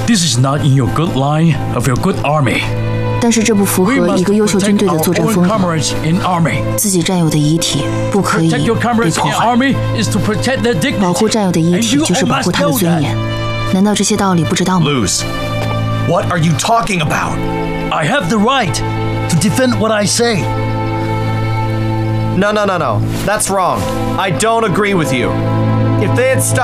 This is not in your good line of your good army. 但是这不符合 We 一 must 个优秀军 protect 队的 our 作战 own 风格。 comrades in army. 自己战友的遗体不可以 Protect your 被 comrades 破 in 坏。 army is to protect their 保护 dignity. 战友的遗 And 体 you 就是 all 保护 must 他的 know 尊 that. 严。难道这些道理不知道吗？ Luz, what are you talking about? I have the right to defend what I say. No. That's wrong. I don't agree with you. If they had stopped